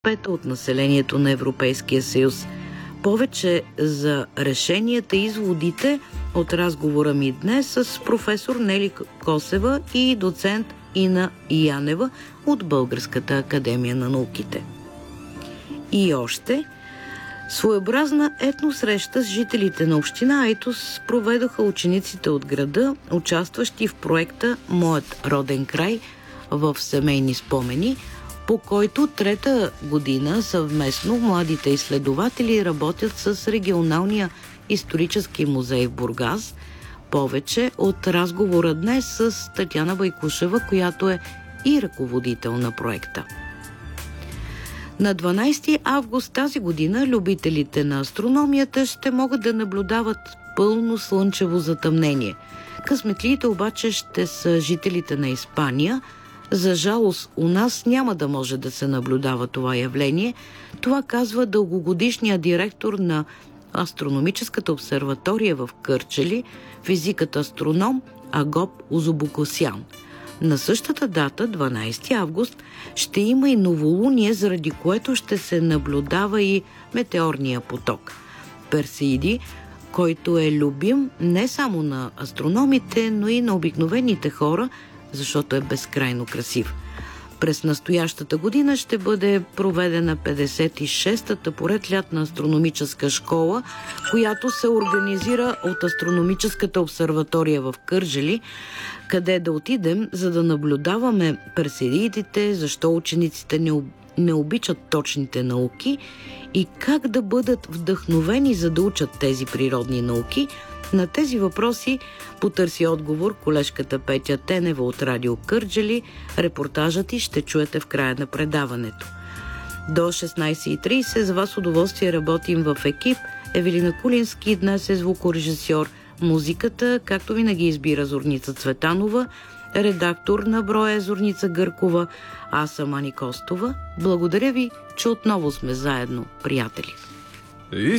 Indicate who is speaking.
Speaker 1: пета от населението на Европейския съюз. Повече за решенията и изводите от разговора ми днес с професор Нели Косева и доцент Ина Янева от Българската академия на науките. И още своеобразна етносреща с жителите на община Айтос проведоха учениците от града, участващи в проекта "Моят роден край" в семейни спомени, по който трета година съвместно младите изследователи работят с регионалния исторически музей в Бургас. Повече от разговора днес с Татяна Байкушева, която е и ръководител на проекта. На 12 август тази година любителите на астрономията ще могат да наблюдават пълно слънчево затъмнение. Късметлиите обаче ще са жителите на Испания. За жалост, у нас няма да може да се наблюдава това явление. Това казва дългогодишният директор на Астрономическата обсерватория в Кърджали, физикът-астроном Агоп Узубокосян. На същата дата, 12 август, ще има и новолуние, заради което ще се наблюдава и метеорния поток Персеиди, който е любим не само на астрономите, но и на обикновените хора, защото е безкрайно красив. През настоящата година ще бъде проведена 56-та поред лятна астрономическа школа, която се организира от Астрономическата обсерватория в Кърджали, къде да отидем, за да наблюдаваме персеидите, защо учениците не обичат точните науки и как да бъдат вдъхновени, за да учат тези природни науки. На тези въпроси потърси отговор колежката Петя Тенева от Радио Кърджали. Репортажът й ще чуете в края на предаването. До 16:30 за вас удоволствие работим в екип. Евелина Кулински днес е звукорежисьор. Музиката, както винаги, избира Зорница Цветанова. Редактор на броя е Зорница Гъркова. Аз съм Ани Костова. Благодаря ви, че отново сме заедно, приятели.